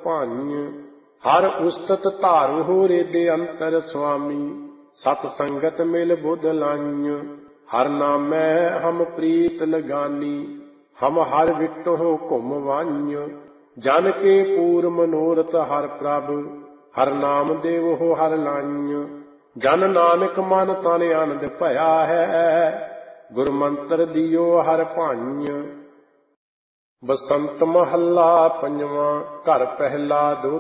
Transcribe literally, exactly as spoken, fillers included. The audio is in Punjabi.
ਭਾਈਂ। ਹਰ ਉਸਤਤ ਧਾਰੂ ਹੋ ਰੇਦੇ ਅੰਤਰ ਸੁਆਮੀ, ਸਤ ਸੰਗਤ ਮਿਲ ਬੁੱਧ ਲਾਈਂ। ਹਰ ਨਾਮੈ ਹਮ ਪ੍ਰੀਤ ਲਗਾਨੀ, ਹਮ ਹਰ ਵਿਟਹੁ ਘੁਮ ਵਾਈਂ। ਜਨ ਕੇ ਪੂਰ ਮਨੋਰਥ ਹਰ ਪ੍ਰਭ, ਹਰ ਨਾਮ ਦੇਵਹੁ ਹਰ ਲਾਈਂ। ਜਨ ਨਾਨਕ ਮਨ ਤਨ ਆਨੰਦ ਭਇਆ ਹੈ, ਗੁਰ ਮੰਤਰ ਦਿਓ ਹਰ ਭਾਈਂ। ਬਸੰਤ ਮਹੱਲਾ ਪੰਜਵਾਂ। ਘਰ ਪਹਿਲਾ।